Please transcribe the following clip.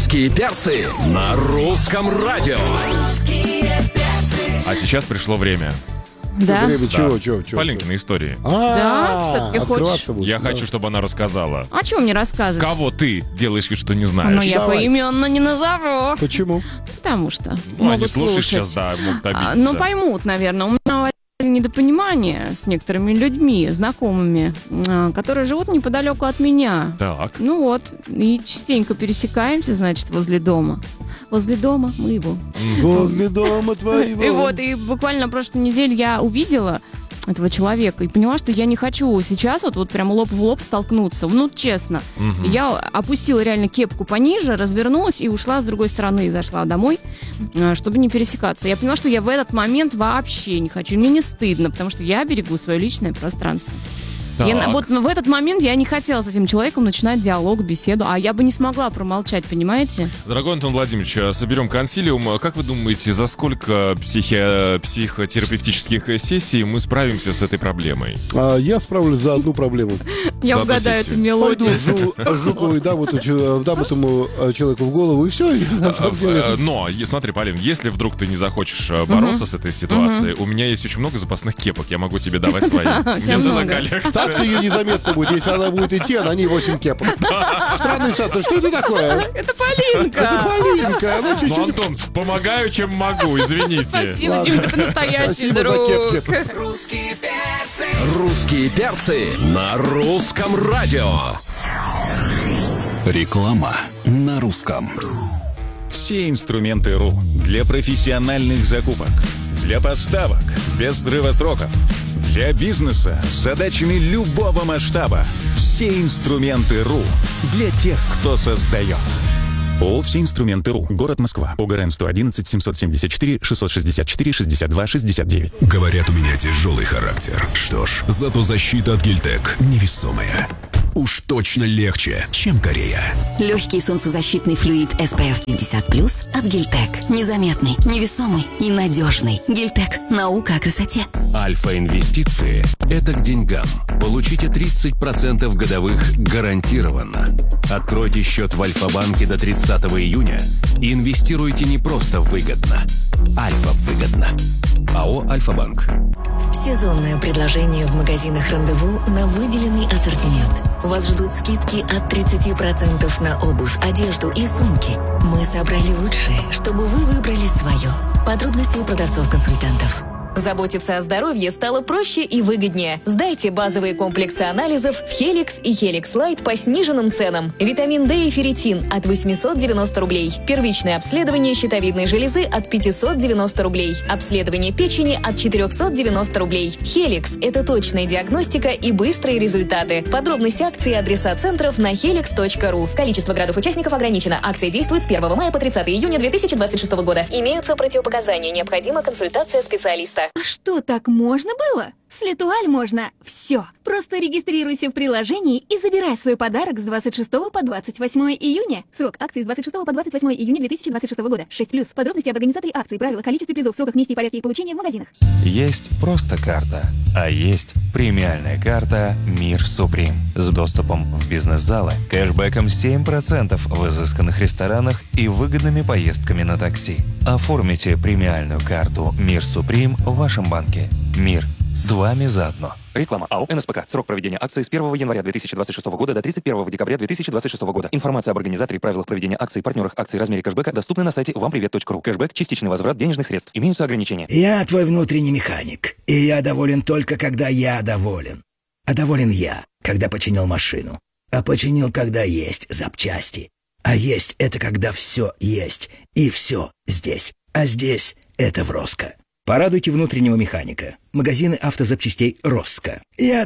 Русские перцы на русском радио. А сейчас пришло время. Да? Время чего? Полинкиной истории. Да, все-таки хочешь? Я хочу, чтобы она рассказала. А что мне рассказывать? Кого ты делаешь вид, что не знаешь? Ну, я Давай. поименно не назову. Почему? Потому что Ну, они могут слушают слушать. сейчас, да, могут обидеться. Ну, поймут, наверное. У меня недопонимание с некоторыми людьми, знакомыми, которые живут неподалеку от меня. Так. Ну вот, и частенько пересекаемся, значит, возле дома. Возле дома моего. Возле дома твоего. И вот, и буквально на прошлой неделе я увидела этого человека и поняла, что я не хочу сейчас вот прям лоб в лоб столкнуться. Ну, честно. Мгм. Я опустила реально кепку пониже, развернулась и ушла с другой стороны, зашла домой, чтобы не пересекаться. Я поняла, что я в этот момент вообще не хочу. Мне не стыдно, потому что я берегу свое личное пространство. Так. Вот в этот момент я не хотела с этим человеком начинать диалог, беседу, а я бы не смогла промолчать, понимаете? Дорогой Антон Владимирович, соберем консилиум. Как вы думаете, за сколько психотерапевтических сессий мы справимся с этой проблемой? Я справлюсь за одну проблему. Я За одну угадаю сессию. эту мелодию. Пойду Жуковой дам этому человеку в голову, и все. Но, смотри, Полин, если вдруг ты не захочешь бороться с этой ситуацией, у меня есть очень много запасных кепок, я могу тебе давать свои. Тебя Мне много. Так-то ее незаметно будет, если она будет идти, а на ней 8 кепок. Странная ситуация. Что это такое? Это Полинка! Маленькая, она Ну, чуть-чуть... Антон, помогаю, чем могу, извините. Спасибо, Ладно. Димка, ты настоящий Спасибо за друг. кепки. Русские перцы на русском радио. Реклама на русском. Все инструменты РУ для профессиональных закупок, для поставок без срыва сроков, для бизнеса с задачами любого масштаба. Все инструменты РУ для тех, кто создает. ООО «Все инструменты РУ». Город Москва. ОГРН 111 774 664 62 69. Говорят, у меня тяжелый характер. Что ж, зато защита от Гильтек невесомая. Уж точно легче, чем Корея. Легкий солнцезащитный флюид SPF 50+ от Гильтек. Незаметный, невесомый и надежный. Гильтек. Наука о красоте. Альфа-инвестиции – это к деньгам. Получите 30% годовых гарантированно. Откройте счет в Альфа-банке до 30 июня и инвестируйте не просто выгодно. Альфа-выгодно. АО «Альфа-банк». Сезонное предложение в магазинах «Рандеву» на выделенный ассортимент. Вас ждут скидки от 30% на обувь, одежду и сумки. Мы собрали лучшее, чтобы вы выбрали свое. Подробности у продавцов-консультантов. Заботиться о здоровье стало проще и выгоднее. Сдайте базовые комплексы анализов в Helix и Helix Light по сниженным ценам. Витамин D и ферритин от 890 рублей. Первичное обследование щитовидной железы от 590 рублей. Обследование печени от 490 рублей. Helix – это точная диагностика и быстрые результаты. Подробности акции и адреса центров на helix.ru. Количество градов-участников ограничено. Акция действует с 1 мая по 30 июня 2026 года. Имеются противопоказания. Необходима консультация специалиста. А что, так можно было? С Летуаль можно все. Просто регистрируйся в приложении и забирай свой подарок с 26 по 28 июня. Срок акции с 26 по 28 июня 2026 года. 6+. Подробности об организаторе акции, правила, количестве призов, сроках, месте и порядке их получения в магазинах. Есть просто карта, а есть премиальная карта «Мир Суприм» с доступом в бизнес-залы, кэшбэком 7% в изысканных ресторанах и выгодными поездками на такси. Оформите премиальную карту «Мир Суприм» в вашем банке. Мир с вами заодно. Реклама АО «НСПК». Срок проведения акции с 1 января 2026 года до 31 декабря 2026 года. Информация об организаторе, правилах проведения акций, партнерах акций, размере кэшбэка доступны на сайте вампривет.ру. Кэшбэк – частичный возврат денежных средств. Имеются ограничения. Я твой внутренний механик, и я доволен только, когда я доволен. А доволен я, когда починил машину. А починил, когда есть запчасти. А есть – это когда все есть, и все здесь. А здесь – это в Роско. Порадуйте внутреннего механика. Магазины автозапчастей «Роско». Я